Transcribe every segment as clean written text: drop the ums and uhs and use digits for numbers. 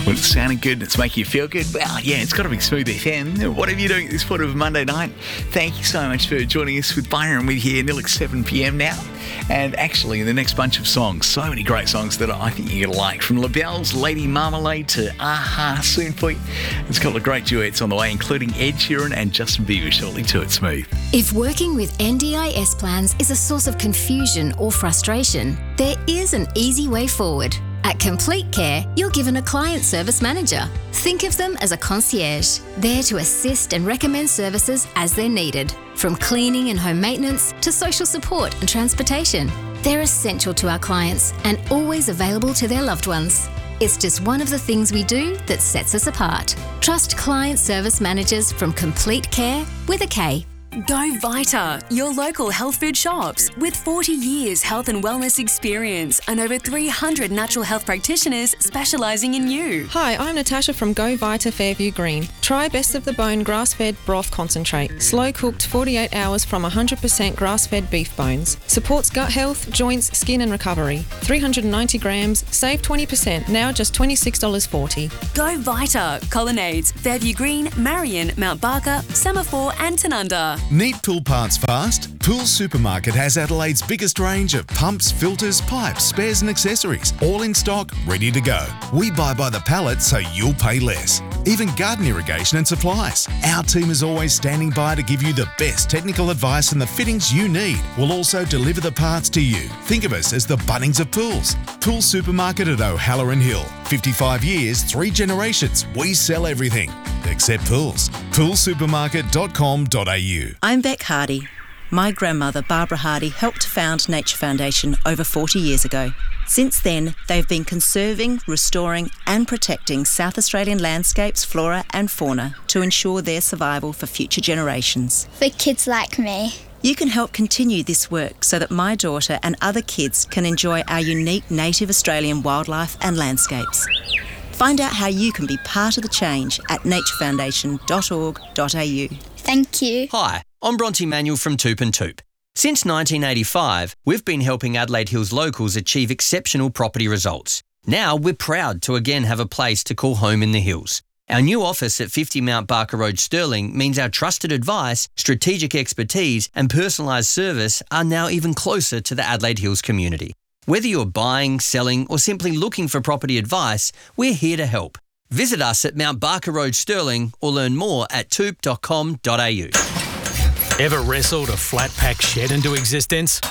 When it's sounding good and it's making you feel good, well, yeah, it's got to be Smooth FM. Whatever you're doing at this point of Monday night, thank you so much for joining us with Byron with you nearly 7 p.m. now. And actually, in the next bunch of songs, so many great songs that I think you're going to like. From LaBelle's Lady Marmalade to Aha soon for you. There's a couple of great duets on the way, including Ed Sheeran and Justin Bieber shortly to it, Smooth. If working with NDIS plans is a source of confusion or frustration, there is an easy way forward. At Complete Care, you're given a client service manager. Think of them as a concierge, there to assist and recommend services as they're needed, from cleaning and home maintenance to social support and transportation. They're essential to our clients and always available to their loved ones. It's just one of the things we do that sets us apart. Trust client service managers from Complete Care with a K. Go Vita, your local health food shops. With 40 years health and wellness experience and over 300 natural health practitioners specialising in you. Hi, I'm Natasha from Go Vita Fairview Green. Try Best of the Bone grass-fed broth concentrate. Slow cooked 48 hours from 100% grass-fed beef bones. Supports gut health, joints, skin and recovery. 390 grams, save 20%, now just $26.40. Go Vita, Colonnades, Fairview Green, Marion, Mount Barker, Semaphore and Tanunda. Need pool parts fast? Pool Supermarket has Adelaide's biggest range of pumps, filters, pipes, spares and accessories, all in stock, ready to go. We buy by the pallet so you'll pay less. Even garden irrigation and supplies. Our team is always standing by to give you the best technical advice and the fittings you need. We'll also deliver the parts to you. Think of us as the Bunnings of pools. Pool Supermarket at O'Halloran Hill. 55 years, 3 generations. We sell everything except pools. Poolsupermarket.com.au. I'm Beck Hardy. My grandmother, Barbara Hardy, helped found Nature Foundation over 40 years ago. Since then, they've been conserving, restoring and protecting South Australian landscapes, flora and fauna to ensure their survival for future generations. For kids like me. You can help continue this work so that my daughter and other kids can enjoy our unique native Australian wildlife and landscapes. Find out how you can be part of the change at naturefoundation.org.au. Thank you. Hi, I'm Bronte Manuel from Toop and Toop. Since 1985, we've been helping Adelaide Hills locals achieve exceptional property results. Now we're proud to again have a place to call home in the hills. Our new office at 50 Mount Barker Road, Stirling, means our trusted advice, strategic expertise and personalised service are now even closer to the Adelaide Hills community. Whether you're buying, selling or simply looking for property advice, we're here to help. Visit us at Mount Barker Road, Stirling or learn more at toop.com.au. Ever wrestled a flat pack shed into existence?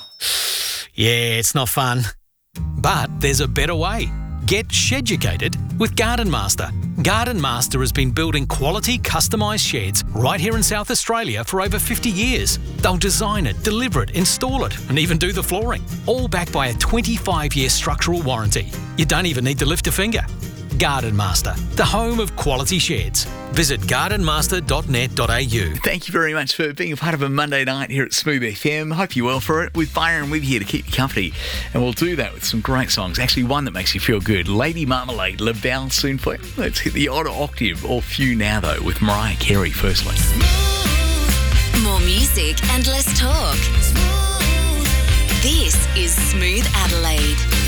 Yeah, it's not fun. But there's a better way. Get sheducated with Garden Master. Garden Master has been building quality customised sheds right here in South Australia for over 50 years. They'll design it, deliver it, install it and even do the flooring. All backed by a 25-year structural warranty. You don't even need to lift a finger. Garden Master, the home of quality sheds. Visit gardenmaster.net.au. Thank you very much for being a part of a Monday night here at Smooth FM. Hope you're well for it. With Byron with you to keep you company. And we'll do that with some great songs. Actually, one that makes you feel good. Lady Marmalade, LaBelle soon for you. Let's hit the odd octave or few now, though, with Mariah Carey firstly. More music and less talk. This is Smooth Adelaide.